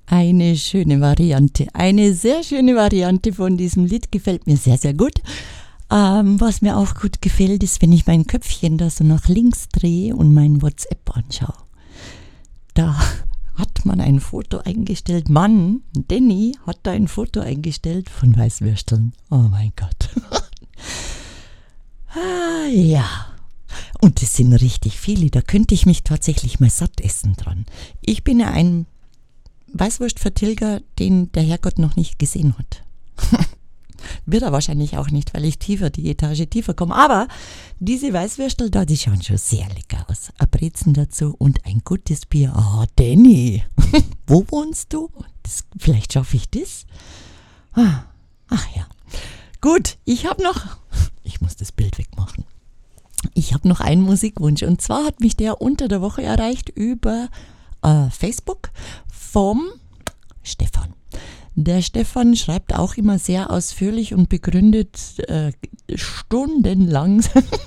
Eine schöne Variante, eine sehr schöne Variante von diesem Lied, gefällt mir sehr, sehr gut. Was mir auch gut gefällt, ist, wenn ich mein Köpfchen da so nach links drehe und mein WhatsApp anschaue. Da hat man ein Foto eingestellt, Danny hat da ein Foto eingestellt von Weißwürsteln. Oh mein Gott. Ja. Und es sind richtig viele, da könnte ich mich tatsächlich mal satt essen dran. Ich bin ja ein Weißwurstvertilger, den der Herrgott noch nicht gesehen hat. Wird er wahrscheinlich auch nicht, weil ich die Etage tiefer komme. Aber diese Weißwürstel da, die schauen schon sehr lecker aus. Ein Brezen dazu und ein gutes Bier. Danny, wo wohnst du? Vielleicht schaffe ich das. Ach ja. Gut, ich muss das Bild wegmachen. Ich habe noch einen Musikwunsch. Und zwar hat mich der unter der Woche erreicht über Facebook vom Stefan. Der Stefan schreibt auch immer sehr ausführlich und begründet stundenlang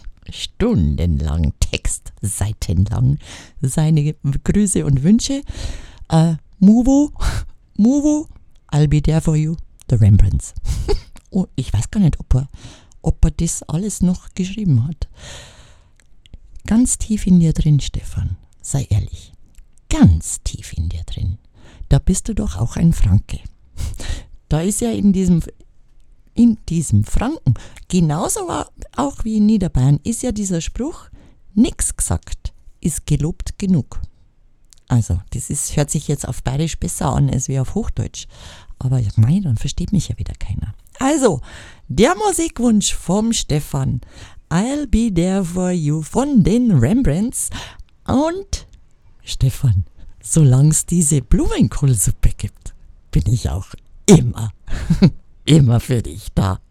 Text, seitenlang, seine Grüße und Wünsche. Muvo, I'll be there for you, the Rembrandts. Oh, ich weiß gar nicht, ob er das alles noch geschrieben hat. Ganz tief in dir drin, Stefan, sei ehrlich. Ganz tief in dir drin. Da bist du doch auch ein Franke. Da ist ja in diesem Franken, genauso auch wie in Niederbayern, ist ja dieser Spruch, nix gesagt, ist gelobt genug. Also, hört sich jetzt auf Bayerisch besser an als wie auf Hochdeutsch. Aber nein, dann versteht mich ja wieder keiner. Also, der Musikwunsch vom Stefan, I'll be there for you von den Rembrandts. Und Stefan, solange es diese Blumenkohlsuppe gibt, bin ich auch immer für dich da.